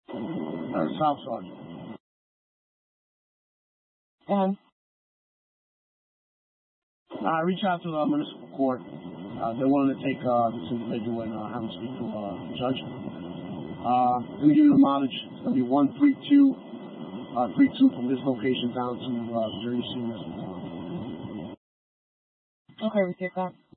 Staff Sergeant. And I reached out to the municipal court. They're willing to take this individual and have him speak to a judge. I'm going to give you the mileage. It's going to be 132 from this location down to Jersey. okay, we take that.